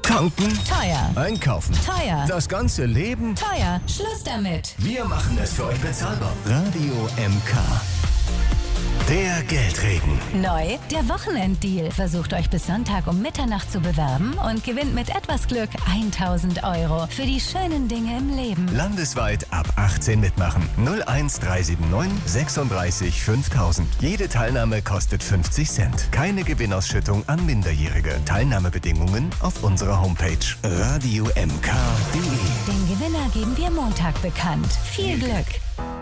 Tanken? Teuer. Einkaufen? Teuer. Das ganze Leben? Teuer. Schluss damit. Wir machen es für euch bezahlbar. Radio MK. Der Geldregen. Neu, der Wochenenddeal. Versucht euch bis Sonntag um Mitternacht zu bewerben und gewinnt mit etwas Glück 1.000 € für die schönen Dinge im Leben. Landesweit ab 18 mitmachen. 01379 36 5000. Jede Teilnahme kostet 50 Cent. Keine Gewinnausschüttung an Minderjährige. Teilnahmebedingungen auf unserer Homepage radiomk.de. Den Gewinner geben wir Montag bekannt. Viel Glück!